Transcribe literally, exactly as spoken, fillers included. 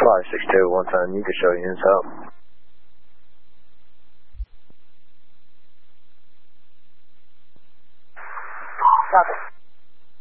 five six two, one time, you can show units out. Copy.